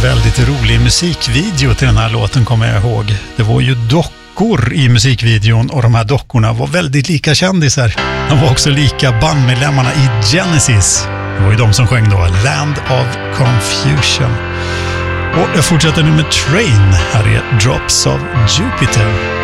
väldigt rolig musikvideo till den här låten, kommer jag ihåg. Det var ju dockor i musikvideon och de här dockorna var väldigt lika kändisar. De var också lika bandmedlemmarna i Genesis. Det var ju de som sjöng då Land of Confusion. Och jag fortsätter nu med Train. Här är Drops of Jupiter.